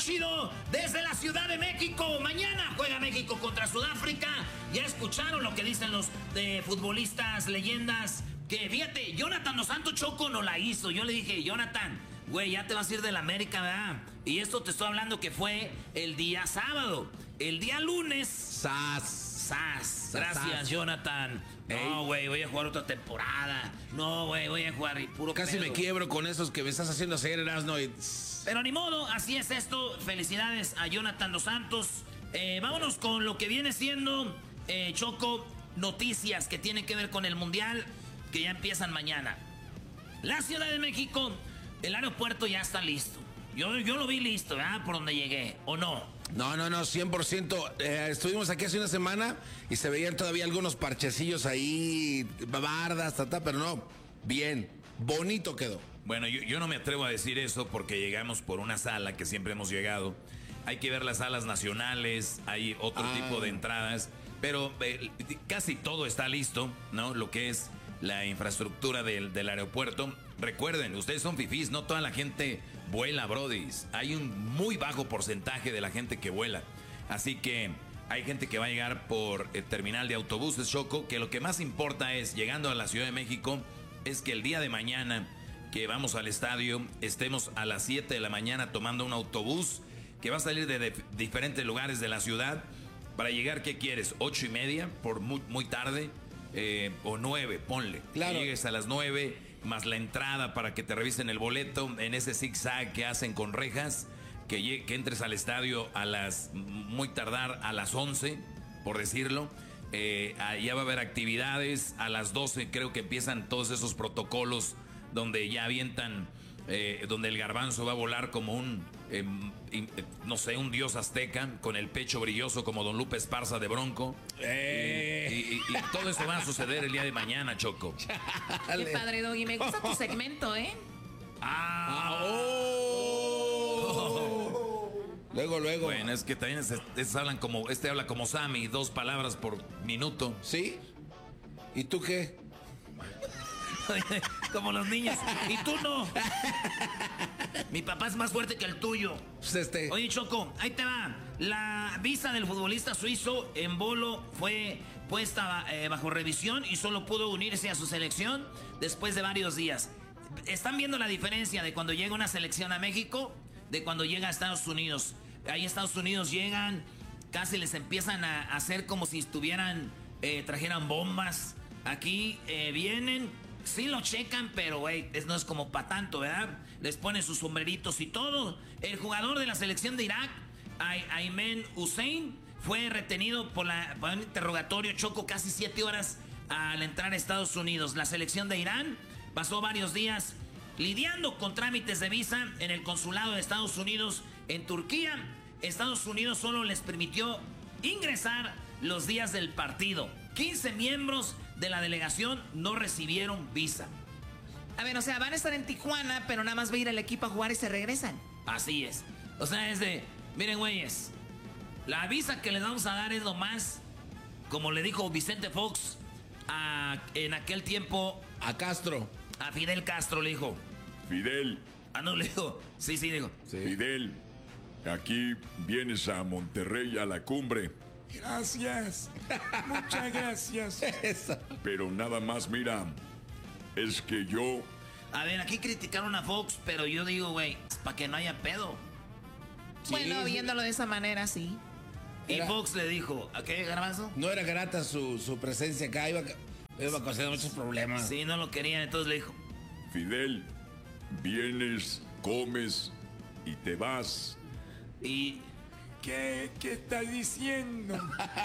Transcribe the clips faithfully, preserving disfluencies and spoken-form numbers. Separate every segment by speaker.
Speaker 1: chido desde la Ciudad de México. Mañana juega México contra Sudáfrica. Ya escucharon lo que dicen los de futbolistas, leyendas. Que fíjate, Jonathan Dos Santos Choco no la hizo. Yo le dije, Jonathan, güey, ya te vas a ir de la América, ¿verdad? Y esto te estoy hablando que fue el día sábado. El día lunes.
Speaker 2: Sas.
Speaker 1: Sas. Gracias, Sas. Jonathan. No, güey, voy a jugar otra temporada. No, güey, voy a jugar y puro
Speaker 2: Casi
Speaker 1: pedo.
Speaker 2: me quiebro con esos que me estás haciendo hacer, Erasno. Y...
Speaker 1: Pero ni modo, así es esto. Felicidades a Jonathan Dos Santos. Eh, vámonos con lo que viene siendo, eh, Choco, noticias que tienen que ver con el Mundial, que ya empiezan mañana. La Ciudad de México, el aeropuerto ya está listo. Yo, yo lo vi listo, ¿verdad? Por donde llegué, ¿o no?
Speaker 2: No, no, no, cien por ciento. Eh, estuvimos aquí hace una semana y se veían todavía algunos parchecillos ahí, bardas, tata, pero no, bien, bonito quedó.
Speaker 3: Bueno, yo, yo no me atrevo a decir eso porque llegamos por una sala que siempre hemos llegado. Hay que ver las salas nacionales, hay otro ah. tipo de entradas, pero eh, casi todo está listo, ¿no? Lo que es la infraestructura del, del aeropuerto. Recuerden, ustedes son fifís, no toda la gente vuela, brodis. Hay un muy bajo porcentaje de la gente que vuela. Así que hay gente que va a llegar por el terminal de autobuses, Choco, que lo que más importa es, llegando a la Ciudad de México, es que el día de mañana que vamos al estadio, estemos a las siete de la mañana tomando un autobús que va a salir de, de diferentes lugares de la ciudad para llegar, ¿qué quieres? ¿Ocho y media? Por muy, muy tarde. Eh, o nueve, ponle.
Speaker 2: Claro.
Speaker 3: Que llegues a las nueve, más la entrada para que te revisen el boleto en ese zigzag que hacen con rejas. Que, que entres al estadio a las, muy tardar, a las once, por decirlo. Eh, ya va a haber actividades. A las doce creo que empiezan todos esos protocolos donde ya avientan, eh, donde el garbanzo va a volar como un, eh, no sé, un dios azteca, con el pecho brilloso como Don Lupe Esparza de Bronco. Eh. Y, y, y, y todo eso va a suceder el día de mañana, Choco.
Speaker 4: Qué padre, Doggy. Me gusta tu segmento, ¿eh?
Speaker 3: ¡Ah!
Speaker 2: Oh. Luego, luego.
Speaker 3: Bueno, es que también es, es, hablan como, este habla como Sammy, dos palabras por minuto.
Speaker 2: ¿Sí? ¿Y tú qué?
Speaker 1: Como los niños. Y tú no. Mi papá es más fuerte que el tuyo.
Speaker 2: Pues este.
Speaker 1: Oye, Choco, ahí te va. La visa del futbolista suizo en Bolo fue puesta eh, bajo revisión y solo pudo unirse a su selección después de varios días. ¿Están viendo la diferencia de cuando llega una selección a México de cuando llega a Estados Unidos? Ahí en Estados Unidos llegan, casi les empiezan a hacer como si estuvieran, eh, trajeran bombas. Aquí eh, vienen, sí lo checan, pero güey, no es como para tanto, ¿verdad? Les ponen sus sombreritos y todo. El jugador de la selección de Irak, Ayman Hussein, fue retenido por, la, por un interrogatorio, Choco, casi siete horas al entrar a Estados Unidos. La selección de Irán pasó varios días lidiando con trámites de visa en el consulado de Estados Unidos en Turquía. Estados Unidos solo les permitió ingresar los días del partido. quince miembros de la delegación no recibieron visa.
Speaker 4: A ver, o sea, van a estar en Tijuana, pero nada más va a ir el equipo a jugar y se regresan.
Speaker 1: Así es. O sea, es de, miren, güeyes, la visa que les vamos a dar es lo más, como le dijo Vicente Fox a, en aquel tiempo
Speaker 2: a Castro.
Speaker 1: A Fidel Castro le dijo.
Speaker 5: Fidel.
Speaker 1: Ah, no, le dijo. Sí, sí, dijo.
Speaker 5: Sí. Fidel, aquí vienes a Monterrey a la cumbre.
Speaker 6: Gracias. Muchas gracias.
Speaker 2: Eso.
Speaker 5: Pero nada más, mira, es que yo...
Speaker 1: A ver, aquí criticaron a Fox, pero yo digo, güey, para que no haya pedo.
Speaker 4: Bueno, sí, viéndolo de esa manera, sí.
Speaker 1: Y
Speaker 2: Era...
Speaker 1: Fox le dijo, ¿a qué, Garbanzo?
Speaker 2: No era grata su, su presencia acá, iba, iba a causar muchos problemas.
Speaker 1: Sí, no lo querían, entonces le dijo.
Speaker 5: Fidel, vienes, comes y te vas.
Speaker 1: Y...
Speaker 6: ¿Qué, qué estás diciendo?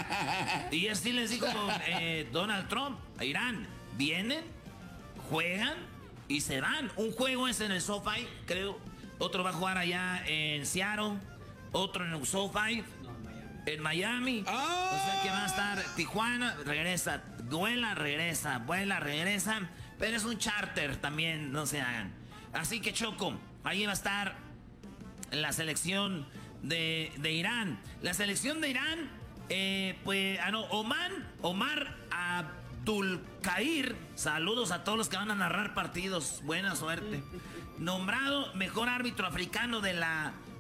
Speaker 1: Y así les dijo eh, Donald Trump a Irán. Vienen, juegan y se van. Un juego es en el SoFi, creo. Otro va a jugar allá en Seattle. Otro en el SoFi. No, en Miami. En Miami.
Speaker 2: ¡Oh!
Speaker 1: O sea que va a estar Tijuana, regresa, vuela, regresa, vuela, regresa. Pero es un charter también, no se hagan. Así que, Choco, ahí va a estar la selección de, de Irán. La selección de Irán, eh, pues, ah, no, Oman, Omar Abdulkair, saludos a todos los que van a narrar partidos, buena suerte. Nombrado mejor árbitro africano de la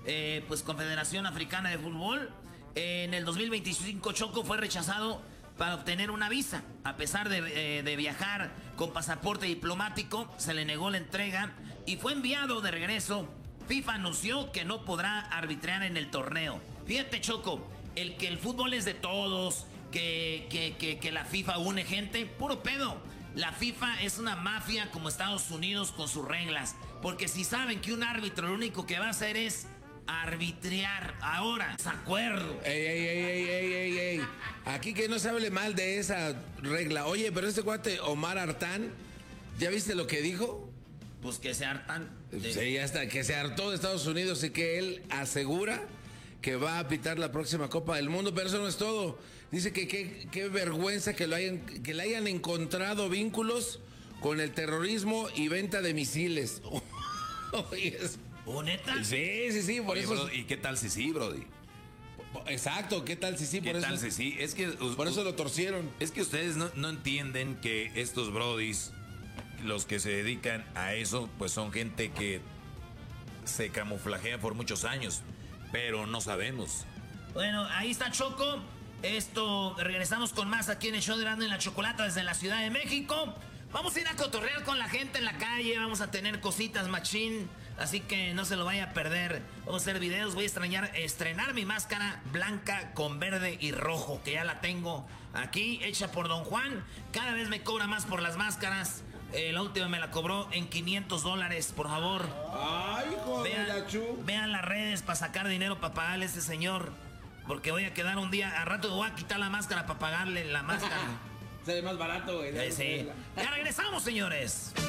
Speaker 1: eh, pues Confederación Africana de Fútbol. En el dos mil veinticinco, Choco fue rechazado para obtener una visa. A pesar de, eh, de viajar con pasaporte diplomático, se le negó la entrega y fue enviado de regreso. FIFA anunció que no podrá arbitrar en el torneo. Fíjate, Choco, el que el fútbol es de todos, que, que, que, que la FIFA une gente, puro pedo. La FIFA es una mafia como Estados Unidos con sus reglas. Porque si saben que un árbitro lo único que va a hacer es arbitrar ahora, desacuerdo.
Speaker 2: Ey, ey, ey, ey, ey, ey, ey. Aquí que no se hable mal de esa regla. Oye, pero este cuate Omar Artán, ¿ya viste lo que dijo?
Speaker 1: Pues que se hartan. De...
Speaker 2: Sí, ya está, que se hartó de Estados Unidos y que él asegura que va a pitar la próxima Copa del Mundo, pero eso no es todo. Dice que qué vergüenza que, lo hayan, que le hayan encontrado vínculos con el terrorismo y venta de misiles. Oye, es...
Speaker 1: ¿Oh, neta?
Speaker 2: Sí, sí, sí, por
Speaker 3: Oye,
Speaker 2: eso...
Speaker 3: bro, ¿y qué tal si sí, Brody?
Speaker 2: Exacto, ¿qué tal si sí?
Speaker 3: ¿Qué
Speaker 2: Por
Speaker 3: tal
Speaker 2: eso...
Speaker 3: si sí? Es que...
Speaker 2: Por eso lo torcieron.
Speaker 3: Es que ustedes no, no entienden que estos Brodis, los que se dedican a eso, pues son gente que se camuflajea por muchos años, pero no sabemos.
Speaker 1: Bueno, ahí está Choco. Esto, regresamos con más aquí en el show de Erasmo y la Chocolata desde la Ciudad de México. Vamos a ir a cotorrear con la gente en la calle, vamos a tener cositas machín, así que no se lo vaya a perder. Vamos a hacer videos, voy a extrañar, estrenar mi máscara blanca con verde y rojo, que ya la tengo aquí, hecha por Don Juan. Cada vez me cobra más por las máscaras. Eh, la última me la cobró en quinientos dólares, por favor.
Speaker 2: Ay, hijo de
Speaker 1: Vean,
Speaker 2: la chu.
Speaker 1: vean las redes para sacar dinero para pagarle a ese señor. Porque voy a quedar un día, a rato voy a quitar la máscara para pagarle la máscara.
Speaker 2: Sale más barato, güey.
Speaker 1: Eh, sí. Ya regresamos, señores.